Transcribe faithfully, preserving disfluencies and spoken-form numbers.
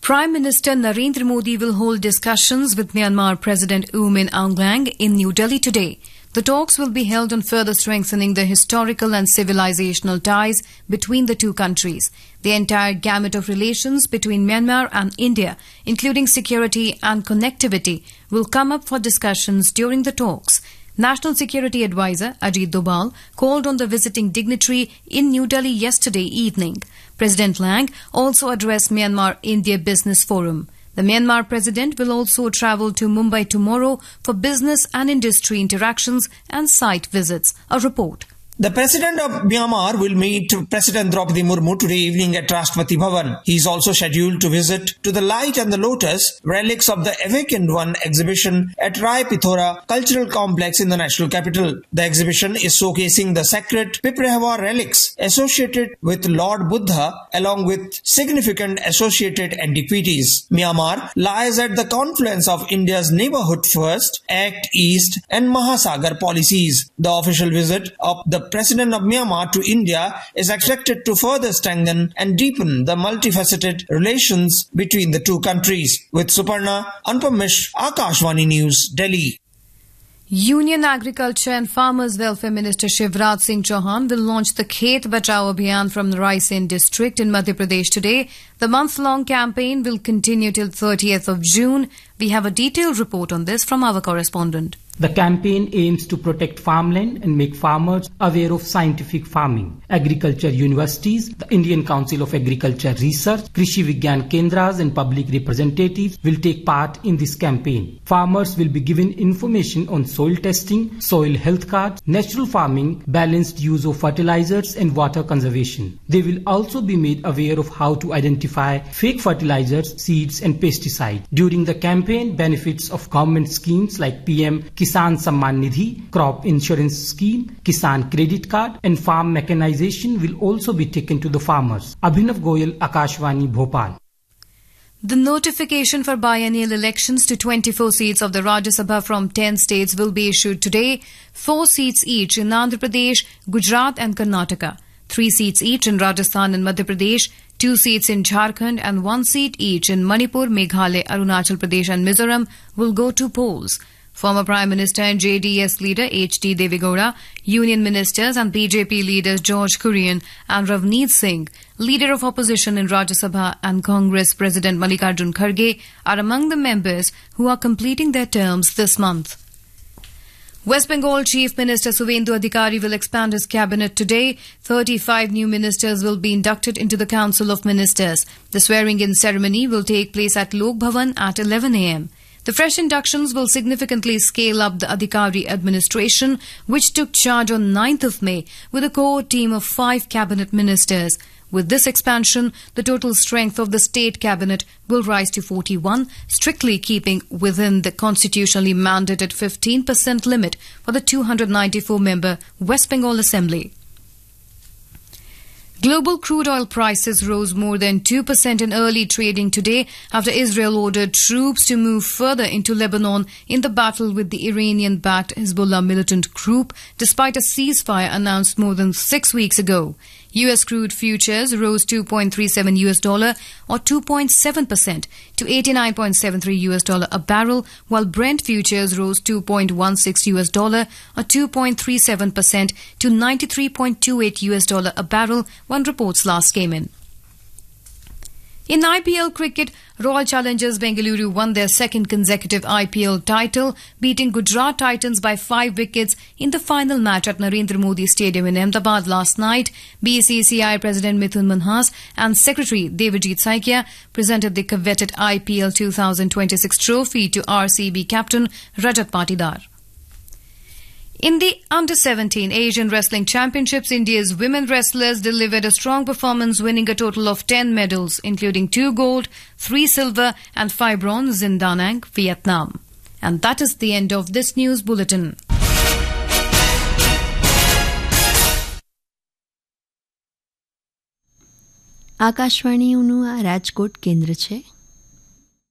Prime Minister Narendra Modi will hold discussions with Myanmar President U Min Aung Hlaing in New Delhi today. The talks will be held on further strengthening the historical and civilizational ties between the two countries. The entire gamut of relations between Myanmar and India, including security and connectivity, will come up for discussions during the talks. National Security Advisor Ajit Doval called on the visiting dignitary in New Delhi yesterday evening. President Hlaing also addressed Myanmar India Business Forum. The Myanmar president will also travel to Mumbai tomorrow for business and industry interactions and site visits. A report. The President of Myanmar will meet President Draupadi Murmu today evening at Rashtrapati Bhavan. He is also scheduled to visit to the Light and the Lotus, relics of the Awakened One exhibition at Rai Pithora Cultural Complex in the national capital. The exhibition is showcasing the sacred Piprahava relics associated with Lord Buddha along with significant associated antiquities. Myanmar lies at the confluence of India's Neighbourhood First, Act East and Mahasagar policies. The official visit of the President of Myanmar to India is expected to further strengthen and deepen the multifaceted relations between the two countries. With Suparna, Anupam Mishra, Akashvani News, Delhi. Union Agriculture and Farmers Welfare Minister Shivraj Singh Chauhan will launch the Khet Bachao Abhiyan from the Raisen district in Madhya Pradesh today. The month-long campaign will continue till thirtieth of June. We have a detailed report on this from our correspondent. The campaign aims to protect farmland and make farmers aware of scientific farming. Agriculture universities, the Indian Council of Agriculture Research, Krishi Vigyan Kendras and public representatives will take part in this campaign. Farmers will be given information on soil testing, soil health cards, natural farming, balanced use of fertilizers and water conservation. They will also be made aware of how to identify fake fertilizers, seeds and pesticides. During the campaign, benefits of government schemes like P M Kisan Samman Nidhi, Crop Insurance Scheme, Kisan Credit Card and farm mechanization will also be taken to the farmers. Abhinav Goyal, Akashvani, Bhopal. The notification for biennial elections to twenty-four seats of the Rajya Sabha from ten states will be issued today. Four seats each in Andhra Pradesh, Gujarat and Karnataka. Three seats each in Rajasthan and Madhya Pradesh. Two seats in Jharkhand and one seat each in Manipur, Meghalaya, Arunachal Pradesh and Mizoram will go to polls. Former Prime Minister and J D S leader H D Devegowda, Union Ministers and B J P leaders George Kurian and Ravneet Singh, Leader of Opposition in Rajya Sabha and Congress President Mallikarjun Kharge are among the members who are completing their terms this month. West Bengal Chief Minister Suvendu Adhikari will expand his cabinet today. thirty-five new ministers will be inducted into the Council of Ministers. The swearing-in ceremony will take place at Lok Bhavan at eleven a m The fresh inductions will significantly scale up the Adhikari administration, which took charge on ninth of May with a core team of five cabinet ministers. With this expansion, the total strength of the state cabinet will rise to forty-one, strictly keeping within the constitutionally mandated fifteen percent limit for the two hundred ninety-four member West Bengal Assembly. Global crude oil prices rose more than two percent in early trading today after Israel ordered troops to move further into Lebanon in the battle with the Iranian-backed Hezbollah militant group, despite a ceasefire announced more than six weeks ago. U S crude futures rose two point three seven U S dollar or two point seven percent to eighty-nine point seven three U S dollar a barrel, while Brent futures rose two point one six U S dollar or two point three seven percent to ninety-three point two eight U S dollar a barrel when reports last came in. In I P L cricket, Royal Challengers Bengaluru won their second consecutive I P L title, beating Gujarat Titans by five wickets in the final match at Narendra Modi Stadium in Ahmedabad last night. B C C I President Mithun Manhas and Secretary Devajit Saikia presented the coveted I P L twenty twenty-six trophy to R C B captain Rajat Patidar. In the under seventeen Asian Wrestling Championships, India's women wrestlers delivered a strong performance, winning a total of ten medals, including two gold, three silver and five bronze in Da Nang, Vietnam. And that is the end of this news bulletin. આકાશવાણીનું આ રાજકોટ કેન્દ્ર છે.